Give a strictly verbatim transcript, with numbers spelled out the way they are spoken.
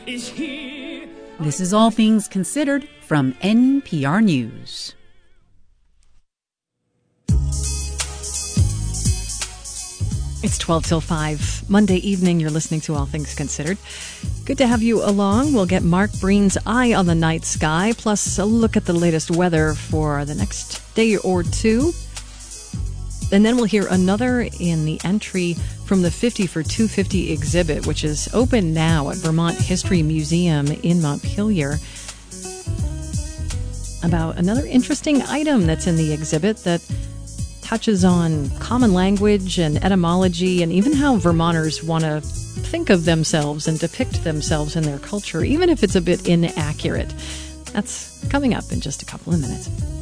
is here. This is All Things Considered from N P R News. It's twelve till five. Monday evening, you're listening to All Things Considered. Good to have you along. We'll get Mark Breen's eye on the night sky, plus a look at the latest weather for the next day or two. And then we'll hear another in the entry from the fifty for two fifty exhibit, which is open now at Vermont History Museum in Montpelier, about another interesting item that's in the exhibit that touches on common language and etymology and even how Vermonters want to think of themselves and depict themselves in their culture, even if it's a bit inaccurate. That's coming up in just a couple of minutes.